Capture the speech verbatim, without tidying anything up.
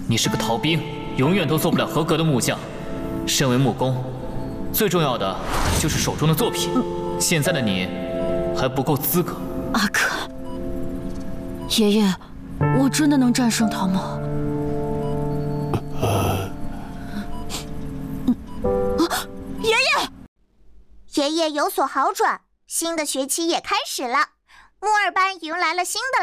你是个逃兵，永远都做不了合格的木匠。身为木工，最重要的就是手中的作品。现在的你还不够资格。 阿肯，爷爷，我真的能战胜他吗？爷爷， 爷爷有所好转，新的学期也开始了。木二班迎来了新的